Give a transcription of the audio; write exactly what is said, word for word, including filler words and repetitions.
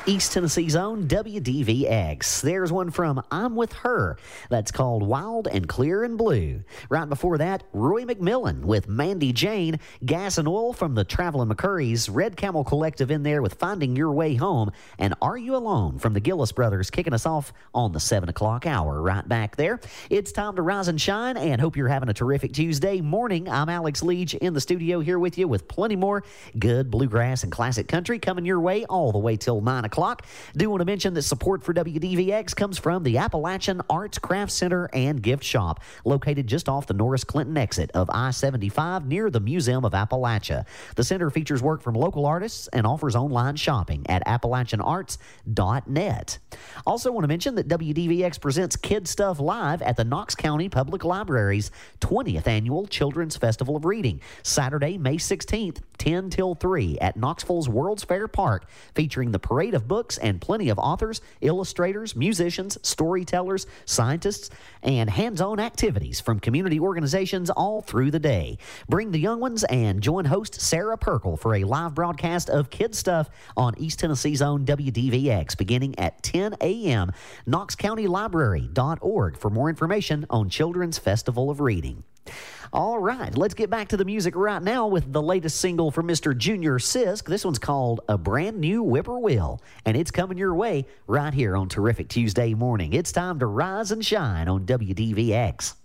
East Tennessee's own W D V X. There's one from I'm With Her. That's called Wild and Clear and Blue. Right before that, Roy McMillan with Mandy Jane. Gas and Oil from the Travelin' McCurries. Red Camel Collective in there with Finding Your Way Home. And Are You Alone from the Gillis Brothers, kicking us off on the seven o'clock hour. Right back there. It's time to rise and shine, and hope you're having a terrific Tuesday morning. I'm Alex Leach in the studio here with you with plenty more good bluegrass and classic country coming your way all the way till nine o'clock. Do want to mention that support for W D V X comes from the Appalachian Arts Craft Center and Gift Shop, located just off the Norris Clinton exit of I seventy-five near the Museum of Appalachia. The center features work from local artists and offers online shopping at appalachian arts dot net. Also want to mention that W D V X presents Kid Stuff Live at the Knox County Public Library's twentieth Annual Children's Festival of Reading, Saturday, May sixteenth, ten till three at Knoxville's World's Fair Park, featuring the parade of books and plenty of authors, illustrators, musicians, storytellers, scientists, and hands-on activities from community organizations all through the day. Bring the young ones and join host Sarah Perkle for a live broadcast of Kid Stuff on East Tennessee's own W D V X beginning at ten a.m. knox county library dot org for more information on Children's Festival of Reading. All right, let's get back to the music right now with the latest single from Mister Junior Sisk. This one's called A Brand New Whippoorwill, and it's coming your way right here on Terrific Tuesday Morning. It's time to rise and shine on W D V X.